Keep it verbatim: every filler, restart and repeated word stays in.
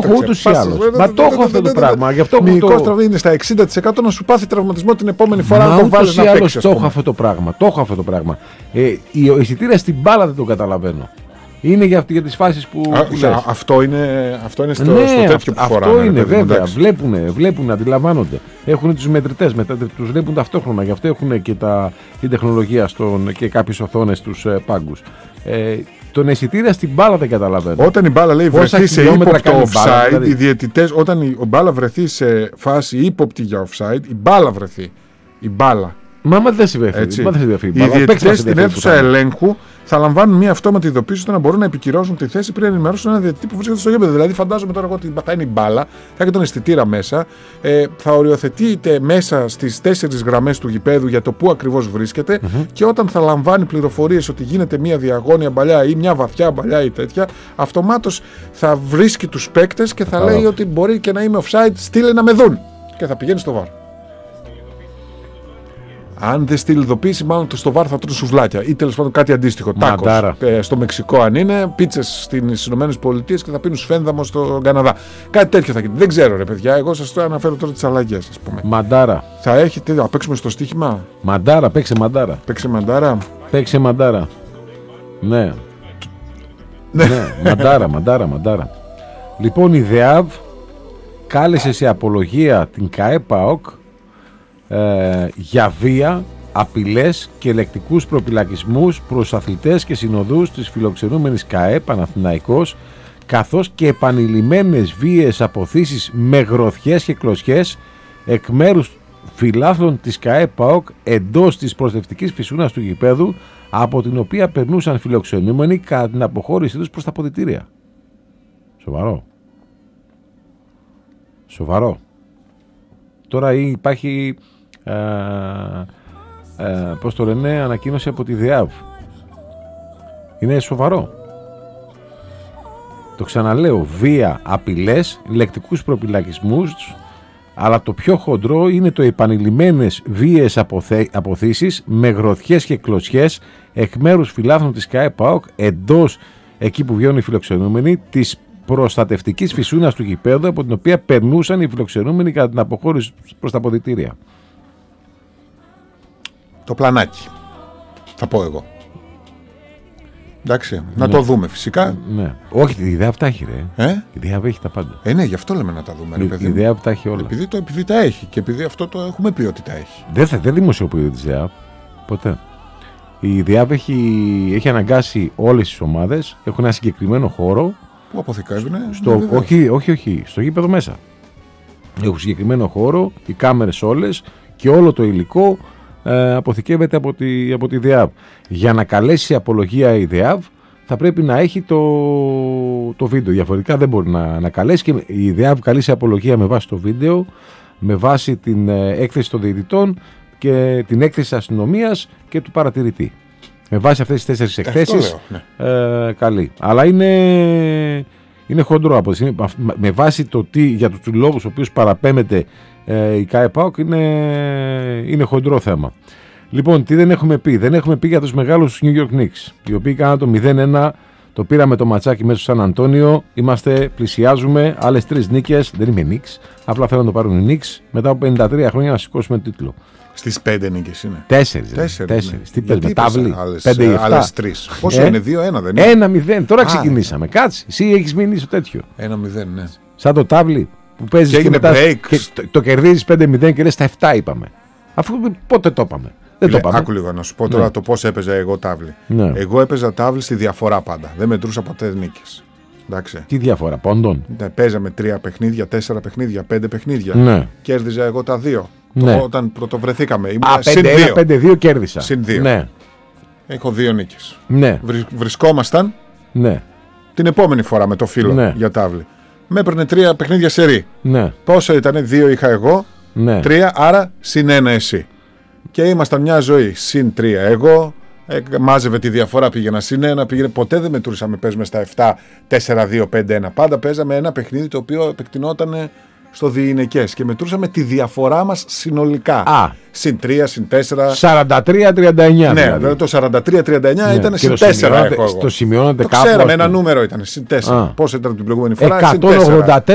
Ούτως ή άλλως. Μα το έχω αυτό το πράγμα. Μυϊκό στραβή είναι στα εξήντα τοις εκατό να σου πάθει τραυματισμό την επόμενη φορά να το βάλεις να παίξεις. Το έχω αυτό το πράγμα. Το έχω αυτό το πράγμα. Ο εισιτήρια στην μπάλα δεν τον καταλαβαίνω. Είναι για, για τις φάσεις που, Α, που λες. Αυτό είναι, αυτό είναι στο, ναι, στο τέτοιο που φοράνε. Αυτό είναι βέβαια. Βλέπουν, βλέπουν, αντιλαμβάνονται. Έχουν τους μετρητές, μετά τους βλέπουν ταυτόχρονα. Γι' αυτό έχουν και τα, την τεχνολογία στον, και κάποιες οθόνες στους ε, πάγκους. Ε, τον εισιτήρια στην μπάλα δεν καταλαβαίνω. Όταν η μπάλα λέει βρεθεί σε ύποπτο offside, μπάλα, δηλαδή... οι διαιτητές, όταν η μπάλα βρεθεί σε φάση ύποπτη για offside, η μπάλα βρεθεί. Η μπάλα. Μα δεν συμβαίνει. Οι διαιτητές στην αίθουσα ελέγχου θα λαμβάνουν μια αυτόματη ειδοποίηση ώστε να μπορούν να επικυρώσουν τη θέση πριν ενημερώσουν έναν διαιτητή που βρίσκεται στο γήπεδο. Δηλαδή, φαντάζομαι τώρα εγώ ότι θα είναι η μπάλα, θα έχει τον αισθητήρα μέσα, ε, θα οριοθετείται μέσα στις τέσσερις γραμμές του γηπέδου για το πού ακριβώς βρίσκεται mm-hmm. και όταν θα λαμβάνει πληροφορίες ότι γίνεται μια διαγώνια μπαλιά ή μια βαθιά μπαλιά ή τέτοια, αυτομάτως θα βρίσκει τους παίκτες και θα oh. λέει ότι μπορεί και να είμαι offside, στείλε να με δουν. Και θα πηγαίνει στο βαρ. Αν δεν στείλει ειδοποίηση, μάλλον στο βάρ θα τρώνε σουβλάκια ή τέλος πάντων κάτι αντίστοιχο. Τάκος. Ε, στο Μεξικό, αν είναι, πίτσες στις ΗΠΑ και θα πίνουν σφένδαμο στο Καναδά. Κάτι τέτοιο θα γίνει. Δεν ξέρω, ρε παιδιά. Εγώ σας το αναφέρω τώρα τις αλλαγές, ας πούμε. Μαντάρα. Θα έχετε. Να παίξουμε στο στοίχημα. Μαντάρα, παίξε μαντάρα. Παίξε μαντάρα. Παίξε μαντάρα. Ναι. ναι, μαντάρα, μαντάρα, μαντάρα. Λοιπόν, η ΔΕΑΒ κάλεσε σε απολογία την ΚΑΕΠΑΟΚ Ε, για βία, απειλές και ελεκτικούς προπυλακισμούς προς αθλητές και συνοδούς της φιλοξενούμενης ΚΑΕ Παναθηναϊκός, καθώς και επανειλημμένες βίαιες αποθήσεις με γροθιές και κλωσιές εκ μέρους φιλάθλων της ΚΑΕ ΠΑΟΚ εντός της προστευτικής φυσούνας του γηπέδου, από την οποία περνούσαν φιλοξενούμενοι κατά την αποχώρησή τους προς τα αποδυτήρια. Σοβαρό. Σοβαρό. Τώρα υπάρχει ε, ε, πώς το λένε, ανακοίνωση από τη ΔΕΑΒ. Είναι σοβαρό. Το ξαναλέω, βία, απειλές, λεκτικούς προπυλακισμούς, αλλά το πιο χοντρό είναι το επανειλημμένες βίαιες αποθε, αποθήσεις με γροθιές και κλωσιές εκ μέρους φιλάθλων της ΚΑΕ ΠΑΟΚ εντός, εκεί που βγαίνουν οι φιλοξενούμενοι, της προστατευτικής φυσούνας του γηπέδου, από την οποία περνούσαν οι φιλοξενούμενοι κατά την αποχώρηση προς τα αποδυτήρια. Το πλανάκι, θα πω εγώ. Εντάξει, ναι. Να το δούμε φυσικά. Ναι. Όχι, η ιδέα αυτά έχει, ρε. Ε? Η ιδέα έχει τα πάντα. Ε, ναι, γι' αυτό λέμε να τα δούμε. Η, η ιδέα αυτά έχει όλα. Επειδή, το, επειδή τα έχει και επειδή αυτό το έχουμε πει ότι τα έχει. Δεν, θα, δεν δημοσιοποιείται τη ΔΕΑΒ. Ποτέ. Η ΔΕΑΒ έχει, έχει αναγκάσει όλες τις ομάδες, έχουν ένα συγκεκριμένο χώρο. Πού αποθηκεύουν, στο, όχι, όχι, όχι, στο γήπεδο μέσα. Έχουν συγκεκριμένο χώρο, οι κάμερες όλες και όλο το υλικό ε, αποθηκεύεται από τη, από τη ΔΕΑΒ. Για να καλέσει απολογία η ΔΕΑΒ θα πρέπει να έχει το, το βίντεο. Διαφορετικά δεν μπορεί να, να καλέσει, και η ΔΕΑΒ καλεί σε απολογία με βάση το βίντεο, με βάση την ε, έκθεση των διαιτητών και την έκθεση της αστυνομίας και του παρατηρητή. Με βάση αυτές τις τέσσερις εκθέσεις, ναι. ε, καλή. Αλλά είναι, είναι χοντρό από τη με βάση το τι, για τους λόγους ο οποίους παραπέμπεται ε, η ΚΑΕ ΠΑΟΚ, είναι, είναι χοντρό θέμα. Λοιπόν, τι δεν έχουμε πει. Δεν έχουμε πει για τους μεγάλους New York Knicks, οι οποίοι κάναν το μηδέν ένα, το πήραμε το ματσάκι μέσα στο Σαν Αντώνιο. Είμαστε, πλησιάζουμε, άλλες τρεις νίκες. Δεν είμαι Knicks, απλά θέλουν να το πάρουν οι Knicks μετά από πενήντα τρία χρόνια να σηκώσουμε τίτλο. Στις πέντε νίκες είναι. Τέσσερις. Τέσσερις. Τέσσερις. Τι πες με τάβλη. Πέντε ή άλλες τρεις. Πόσο ε? είναι, δύο ένα δεν είναι. Ένα μηδέν. Τώρα Α, ξεκινήσαμε. Ναι. Κάτσε. Εσύ έχεις μείνει στο τέτοιο. Ένα μηδέν, ναι. Σαν το τάβλη που παίζεις και, και μετά. Και το, το κερδίζεις πέντε μηδέν και λες στα επτά είπαμε. Αφού πότε το είπαμε. Δεν Λε, το είπαμε. Άκου λίγο να σου πω τώρα ναι. το πώς έπαιζα εγώ τάβλη. Ναι. Εγώ έπαιζα τάβλη στη διαφορά πάντα. Δεν μετρούσα ποτέ νίκες. Εντάξει. Τι διαφορά, πόντων. Ναι, παίζαμε τρία παιχνίδια, τέσσερα παιχνίδια, πέντε παιχνίδια. Ναι. Κέρδιζα εγώ τα δύο. Ναι. Το, όταν πρωτοβρεθήκαμε. Α, πέντε δύο κέρδισα. Συν δύο. Ναι. Έχω δύο νίκες. Ναι. Βρι, βρισκόμασταν ναι. την επόμενη φορά με το φίλο ναι. για τάβλη. Με έπαιρνε τρία παιχνίδια σερί. Ναι. Πόσο ήτανε, δύο είχα εγώ, ναι. τρία, άρα συν ένα εσύ. Και ήμασταν μια ζωή. Συν τρία εγώ. Ε, μάζευε τη διαφορά, πήγαινα συν ένα, πήγαινε. Ποτέ δεν μετρούσαμε, παίζουμε στα επτά, τέσσερα δύο, πέντε ένα. Πάντα παίζαμε ένα παιχνίδι το οποίο επεκτηνόταν στο διηνεκές και μετρούσαμε τη διαφορά μας συνολικά. Α. Συν τρία, συν τέσσερα. σαράντα τρία τριάντα εννιά. Ναι, δηλαδή το σαράντα τρία τριάντα εννιά ναι. ήταν συν τέσσερα. Το σημειώνατε κάπου. Ξέραμε, ένα νούμερο ήταν συν τέσσερα. Πόσο ήταν την προηγούμενη φορά, εκατόν ογδόντα τέσσερα